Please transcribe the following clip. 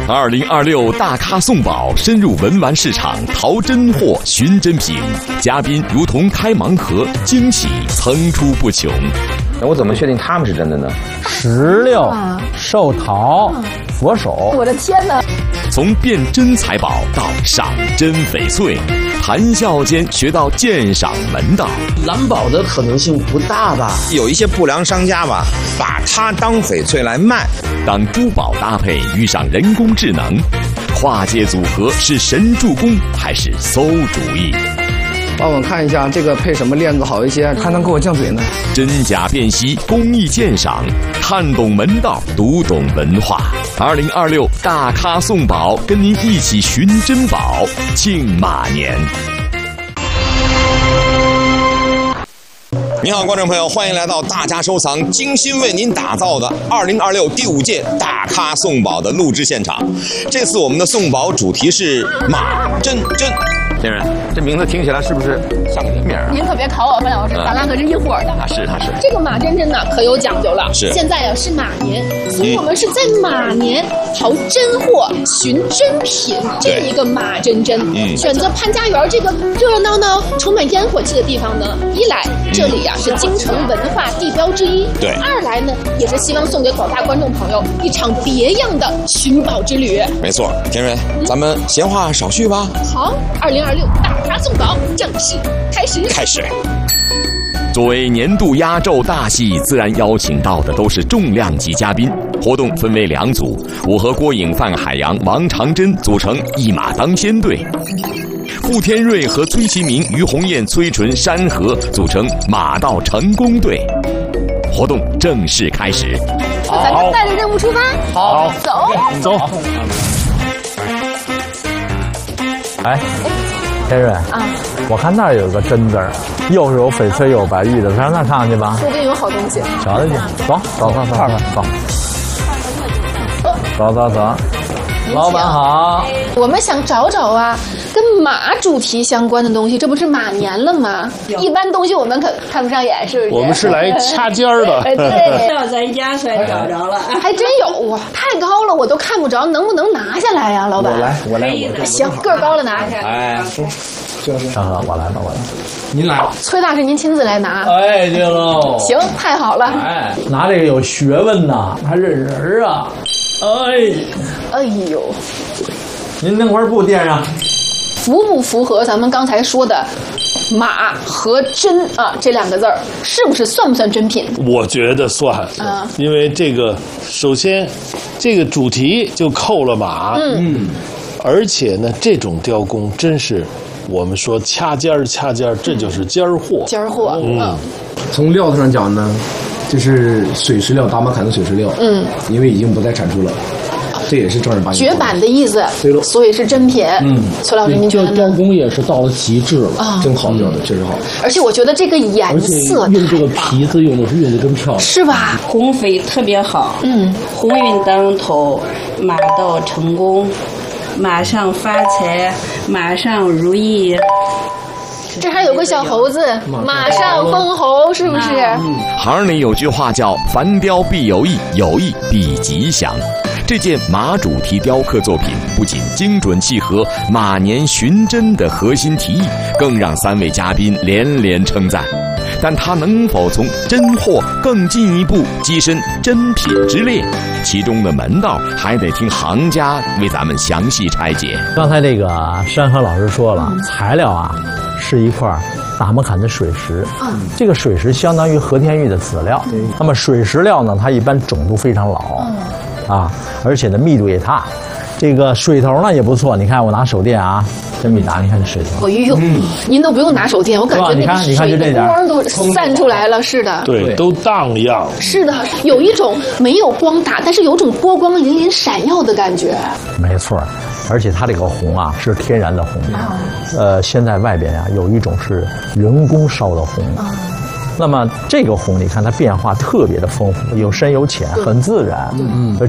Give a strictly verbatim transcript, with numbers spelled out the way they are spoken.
二零二六大咖送宝深入文玩市场，淘真货寻真品，嘉宾如同开盲盒，惊喜层出不穷。 那我怎么确定他们是真的呢？ 石榴、寿桃、佛手。 我的天哪！ 从辨真财宝到赏真翡翠，谈笑间学到鉴赏门道。 蓝宝的可能性不大吧？ 有一些不良商家吧，把它当翡翠来卖。 当珠宝搭配遇上人工智能，跨界组合是神助攻还是馊主意？ 帮我看一下这个配什么链子好一些，还能给我降嘴呢。 真假辨析，工艺鉴赏，看懂门道，读懂文化。二零二六大咖送宝，跟您一起寻珍宝，庆马年。 你好，观众朋友，欢迎来到大家收藏精心为您打造的二零二六第五届大咖送宝的录制现场。这次我们的送宝主题是马真真。先生，这名字听起来是不是像个人名啊？ 您可别考我，范老师，咱俩可是一伙的。 啊，是他是。 这个马真真呢，可有讲究了。 是。 现在呀是马年，所以我们是在马年淘真货、寻真品这样一个马真真。嗯。选择潘家园这个热热闹闹、充满烟火气的地方呢，一来这里呀、啊、是京城文化地标之一。 对。 二来呢，也是希望送给广大观众朋友一场别样的寻宝之旅。 没错，田蕊，嗯、咱们闲话少叙吧。 好，二零二六大咖送宝正式开始。 开始。 作为年度压轴大戏，自然邀请到的都是重量级嘉宾。活动分为两组，我和郭颖、范海洋、王长珍组成一马当先队，傅天瑞和崔其明、于红艳、崔纯、山河组成马到成功队。活动正式开始。 那咱们带着任务出发。 好， 走走。哎。天瑞啊，我看那儿有个真字儿，又是有翡翠又有白玉的，咱上那儿看看去吧。 说不定有好东西。 瞧瞧去，走走走走，看看走。走走走，老板好。 我们想找找啊，跟马主题相关的东西，这不是马年了吗？一般东西我们可看不上眼，是不是？ 我们是来掐尖儿的。 哎，对， 到咱家才找着了， 还真有啊！太高了，我都看不着，能不能拿下来呀，老板？ 我来，我来，我来。 行，个儿高了拿。 哎， 就是山河，我来吧，我来。 您来。 崔大师，您亲自来拿。 哎，对喽。 行，太好了。 哎，拿这个有学问呐，还认人啊。哎， 哎呦， 您那块布垫上。 符不符合咱们刚才说的马和真啊这两个字儿，是不是算不算真品？ 我觉得算啊，因为这个首先这个主题就扣了马，嗯，而且呢，这种雕工真是我们说掐尖儿掐尖儿，这就是尖儿货。 尖儿货，嗯， 从料子上讲呢，就是水石料，达玛坎的水石料，嗯，因为已经不再产出了。这也是正儿八经绝版的意思，对了，所以是真品。嗯，崔老师，您觉得呢？ 雕工也是到了极致了， 啊， 真好雕的，确实好。 而且我觉得这个颜色用这个皮子用的是用的真漂亮， 是吧？ 红翡特别好，嗯，鸿运当头，马到成功，马上发财，马上如意。 这还有个小猴子，马上封侯，是不是？ 嗯，行里有句话叫“凡雕必有意，有意必吉祥”。这件马主题雕刻作品不仅精准契合马年寻真的核心提议，更让三位嘉宾连连称赞。但它能否从真货更进一步跻身真品之列，其中的门道还得听行家为咱们详细拆解。 刚才这个山河老师说了，材料啊是一块达摩坎的水石，嗯，这个水石相当于和田玉的籽料。那么水石料呢，它一般种度非常老，嗯，啊，而且呢密度也大。这个水头呢也不错，你看我拿手电啊，真没拿，你看这水头。 哎呦，嗯，您都不用拿手电，我感觉那个水的光都散出来了，是的。 对，都荡漾。是的，有一种没有光打，但是有种波光粼粼闪耀的感觉。 没错。而且它这个红啊是天然的红，呃，现在外边啊有一种是人工烧的红，那么这个红你看它变化特别的丰富，有深有浅，很自然，嗯，